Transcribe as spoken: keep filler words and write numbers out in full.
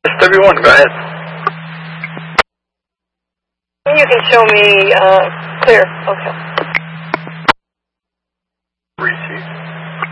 everyone, go ahead. You can show me uh, clear. Okay.